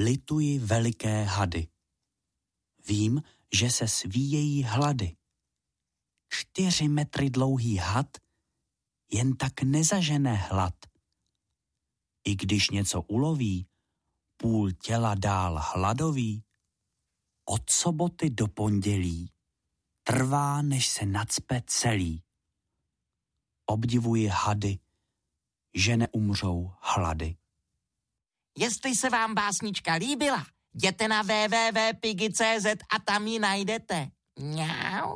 lituji veliké hady. Vím, že se svíjejí hlady. 4 metry dlouhý had jen tak nezažene hlad. I když něco uloví, půl těla dál hladoví, od soboty do pondělí trvá, než se nacpe celý. Obdivuji hady, že neumřou hlady. Jestli se vám básnička líbila, jděte na www.pigi.cz a tam ji najdete. Mňau.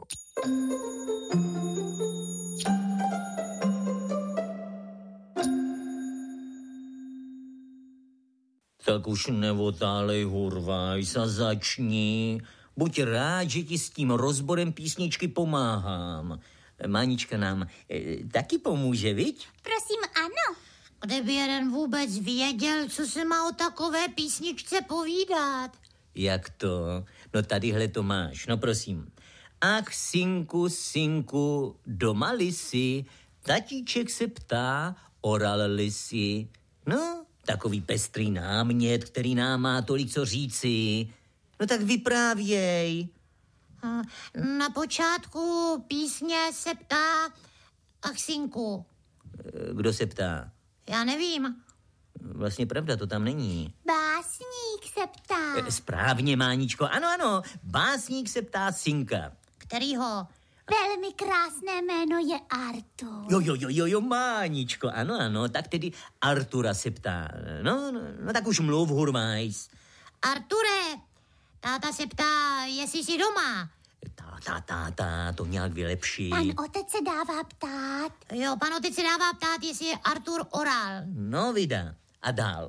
Tak už neotálej, Hurvajs, a začni. Buď rád, že ti s tím rozborem písničky pomáhám. Mánička nám taky pomůže, viď? Prosím, ano. Kdyby jeden vůbec věděl, co se má o takové písničce povídat. Jak to? No tadyhle to máš, no prosím. Ach, synku, synku, doma lisi, tatíček se ptá, oral lisi. No, takový pestrý námět, který nám má tolik co říci. No tak vyprávěj. Na počátku písně se ptá, ach, synku. Kdo se ptá? Já nevím. Vlastně pravda, to tam není. Básník se ptá. Správně, Máničko, ano, básník se ptá synka. Kterýho? Velmi krásné jméno je Artur. Jo, Máničko, ano, tak tedy Artura se ptá. No, tak už mluv, Hurvajs. Arture, táta se ptá, jestli jsi doma. Táta, to nějak vylepší. Pan otec se dává ptát. Jo, pan otec se dává ptát, jestli je Artur oral. No, vida. A dál.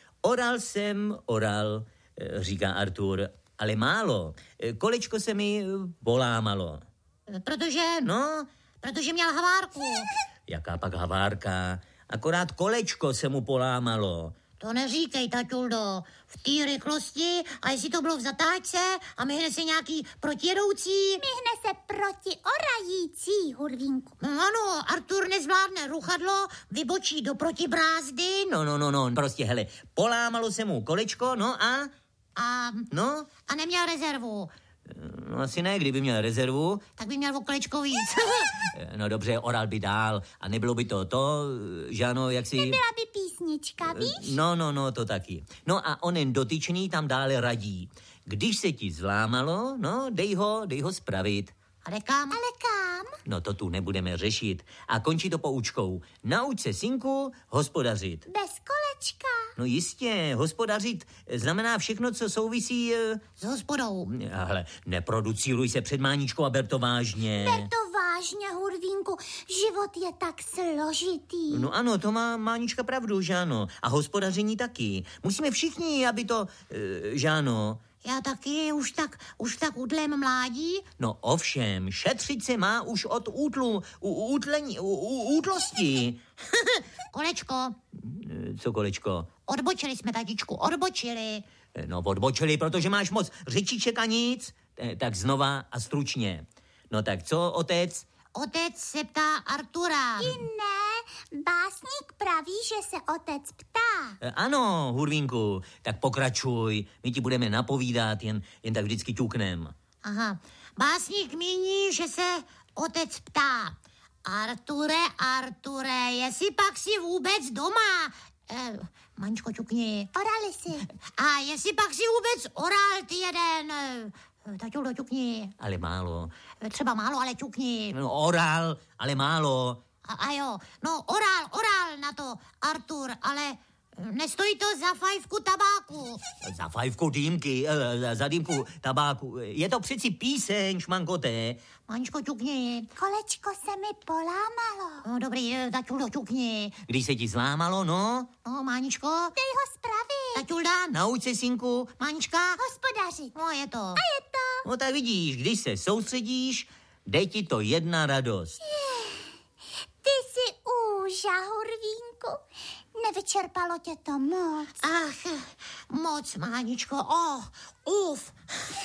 Oral, říká Artur, ale málo. Kolečko se mi polámalo. Protože měl havárku. Jaká pak havárka? Akorát kolečko se mu polámalo. To neříkej, taťuldo. V té rychlosti, a jestli to bylo v zatáčce a myhne se nějaký protijedoucí. Myhne se protiorající, Hurvínku. Ano, Artur nezvládne ruchadlo, vybočí do protibrázdy. No, prostě, hele, polámalo se mu kolečko, no a? A neměl rezervu. No asi ne, kdyby měl rezervu. Tak by měl o kolečko víc. No dobře, oral by dál a nebylo by to, že ano, jak si... Nebyla by písnička, víš? No, to taky. No a onen dotyčný tam dále radí. Když se ti zlámalo, no, dej ho spravit. Ale kam? No to tu nebudeme řešit. A končí to poučkou. Nauč se, synku, hospodařit. Bez kolečka. No jistě, hospodařit znamená všechno, co souvisí... S hospodou. Hele, neproducíruj se před Máničkou a ber to vážně. Ber to vážně, Hurvínku. Život je tak složitý. No ano, to má Mánička pravdu, že ano. A hospodaření taky. Musíme všichni, aby to... že ano... Já taky, už tak útlém mládí. No ovšem, šetřit se má už od útlosti. Kolečko. Co kolečko? Odbočili jsme, tatičku, odbočili. No odbočili, protože máš moc řečiček a nic. Tak znova a stručně. No tak co, otec? Otec se ptá Artura. I ne, básník praví, že se otec ptá. Ano, Hurvínku, tak pokračuj. My ti budeme napovídat, jen tak vždycky ťuknem. Aha, básník míní, že se otec ptá. Arture, jestli pak si vůbec doma... Maničko, ťukni. Orali si. A jestli pak si vůbec oral ty jeden... Taťuldo, ťukni. Ale málo. Třeba málo, ale ťukni. No, oral, ale málo. A jo, no oral na to, Artur, ale nestojí to za fajfku tabáku. Za fajfku dýmky, za dýmku tabáku. Je to přeci píseň, šmankoté. Maničko, ťukni. Kolečko se mi polámalo. No dobrý, taťuldo, ťukni. Když se ti zlámalo, no? No, Máničko. Dej ho spravit. Taťulda. Nauč se, synku. Mánička. Hospodařit. No, je to. A je to. No tak vidíš, když se soustředíš, dej ti to jedna radost. Ty jsi úža, Hurvínku. Nevyčerpalo tě to moc. Ach, moc, Máničko. Uf.